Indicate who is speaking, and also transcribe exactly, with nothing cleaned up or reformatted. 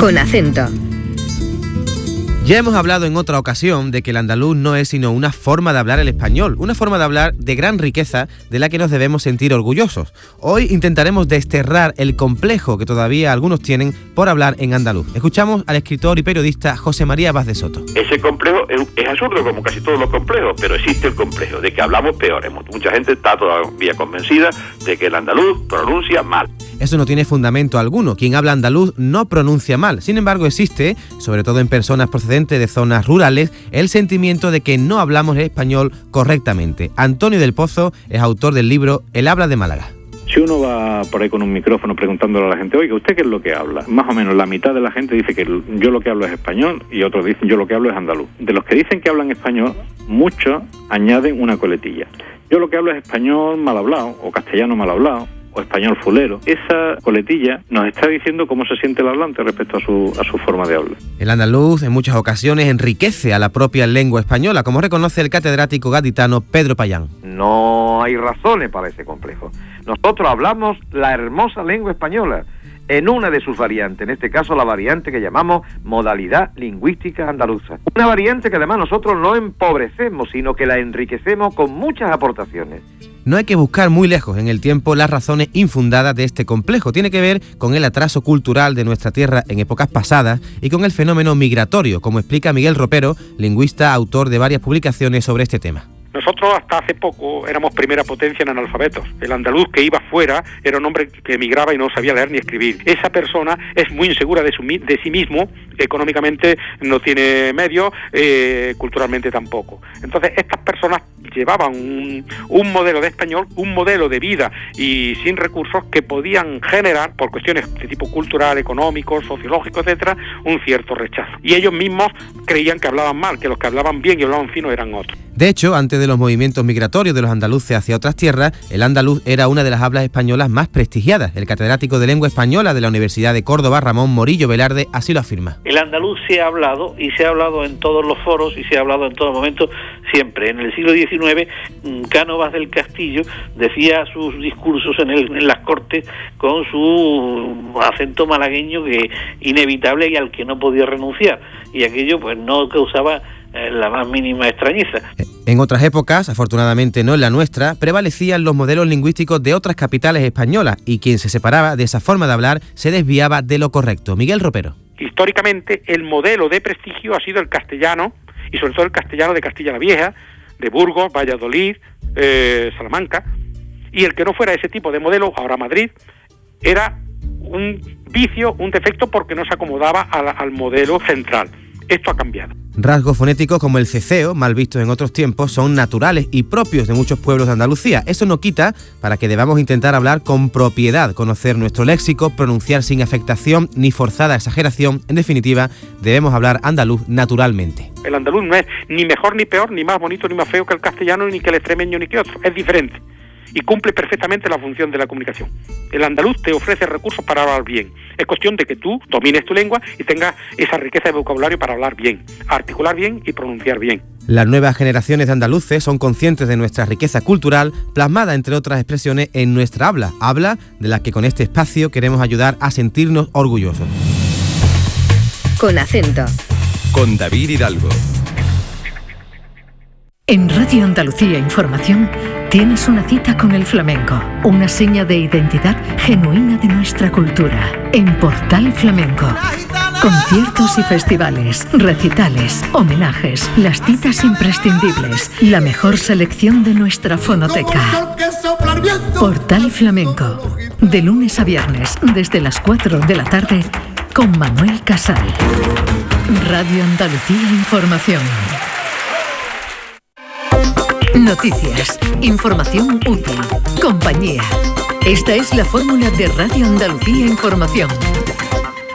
Speaker 1: Con acento.
Speaker 2: Ya hemos hablado en otra ocasión de que el andaluz no es sino una forma de hablar el español, una forma de hablar de gran riqueza de la que nos debemos sentir orgullosos. Hoy intentaremos desterrar el complejo que todavía algunos tienen por hablar en andaluz. Escuchamos al escritor y periodista José María Vaz de Soto.
Speaker 3: Ese complejo es, es absurdo, como casi todos los complejos, pero existe el complejo de que hablamos peor. Mucha gente está todavía convencida de que el andaluz pronuncia mal.
Speaker 2: Eso no tiene fundamento alguno. Quien habla andaluz no pronuncia mal. Sin embargo, existe, sobre todo en personas procedentes de zonas rurales, el sentimiento de que no hablamos el español correctamente. Antonio del Pozo es autor del libro El habla de Málaga.
Speaker 4: Si uno va por ahí con un micrófono preguntándole a la gente, oiga, ¿usted qué es lo que habla? Más o menos la mitad de la gente dice que yo lo que hablo es español y otros dicen yo lo que hablo es andaluz. De los que dicen que hablan español, muchos añaden una coletilla. Yo lo que hablo es español mal hablado o castellano mal hablado o español fulero. Esa coletilla nos está diciendo cómo se siente el hablante respecto a su, a su forma de hablar.
Speaker 2: El andaluz en muchas ocasiones enriquece a la propia lengua española, como reconoce el catedrático gaditano Pedro Payán.
Speaker 5: No hay razones para ese complejo. Nosotros hablamos la hermosa lengua española en una de sus variantes, en este caso la variante que llamamos modalidad lingüística andaluza. Una variante que además nosotros no empobrecemos, sino que la enriquecemos con muchas aportaciones.
Speaker 2: No hay que buscar muy lejos en el tiempo las razones infundadas de este complejo. Tiene que ver con el atraso cultural de nuestra tierra en épocas pasadas y con el fenómeno migratorio, como explica Miguel Ropero, lingüista, autor de varias publicaciones sobre este tema.
Speaker 6: Nosotros hasta hace poco éramos primera potencia en analfabetos. El andaluz que iba fuera era un hombre que emigraba y no sabía leer ni escribir. Esa persona es muy insegura de, su, de sí mismo, económicamente no tiene medios, eh, culturalmente tampoco. Entonces estas personas llevaban un, un modelo de español, un modelo de vida y sin recursos que podían generar, por cuestiones de tipo cultural, económico, sociológico, etcétera, un cierto rechazo. Y ellos mismos creían que hablaban mal, que los que hablaban bien y hablaban fino eran otros.
Speaker 2: De hecho, antes de los movimientos migratorios de los andaluces hacia otras tierras, el andaluz era una de las hablas españolas más prestigiadas. El catedrático de lengua española de la Universidad de Córdoba, Ramón Morillo Velarde, así lo afirma.
Speaker 7: El andaluz se ha hablado, y se ha hablado en todos los foros, y se ha hablado en todo momento, siempre. En el siglo diecinueve, Cánovas del Castillo decía sus discursos en, el, en las Cortes con su acento malagueño que inevitable y al que no podía renunciar. Y aquello pues no causaba la más mínima extrañeza.
Speaker 2: En otras épocas, afortunadamente no en la nuestra, prevalecían los modelos lingüísticos de otras capitales españolas y quien se separaba de esa forma de hablar se desviaba de lo correcto. Miguel Ropero.
Speaker 6: Históricamente el modelo de prestigio ha sido el castellano y sobre todo el castellano de Castilla la Vieja, de Burgos, Valladolid, eh, Salamanca, y el que no fuera ese tipo de modelo, ahora Madrid, era un vicio, un defecto porque no se acomodaba al, al modelo central. Esto ha cambiado.
Speaker 2: Rasgos fonéticos como el ceceo, mal vistos en otros tiempos, son naturales y propios de muchos pueblos de Andalucía. Eso no quita para que debamos intentar hablar con propiedad, conocer nuestro léxico, pronunciar sin afectación ni forzada exageración. En definitiva, debemos hablar andaluz naturalmente.
Speaker 6: El andaluz no es ni mejor ni peor, ni más bonito ni más feo que el castellano, ni que el extremeño ni que otro. Es diferente y cumple perfectamente la función de la comunicación. El andaluz te ofrece recursos para hablar bien. Es cuestión de que tú domines tu lengua y tengas esa riqueza de vocabulario para hablar bien, articular bien y pronunciar bien.
Speaker 2: Las nuevas generaciones de andaluces son conscientes de nuestra riqueza cultural, plasmada entre otras expresiones en nuestra habla, habla de la que con este espacio queremos ayudar a sentirnos orgullosos.
Speaker 1: Con acento.
Speaker 8: Con David Hidalgo.
Speaker 9: En Radio Andalucía Información tienes una cita con el flamenco, una seña de identidad genuina de nuestra cultura. En Portal Flamenco. Conciertos y festivales, recitales, homenajes, las citas imprescindibles, la mejor selección de nuestra fonoteca. Portal Flamenco. De lunes a viernes, desde las cuatro de la tarde, con Manuel Casal. Radio Andalucía Información. Noticias, información útil, compañía. Esta es la fórmula de Radio Andalucía Información.